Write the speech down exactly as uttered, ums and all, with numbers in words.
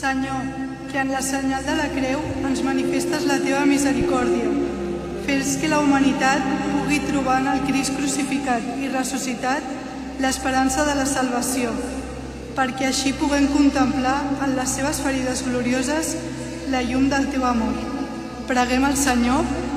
Senyor, que en la senyal de la creu ens manifestes la teva misericòrdia. Fes que la humanitat pugui trobar en el Crist crucificat i ressuscitat l'esperança de la salvació, perquè així puguem contemplar en les seves ferides glorioses la llum del teu amor. Preguem al Senyor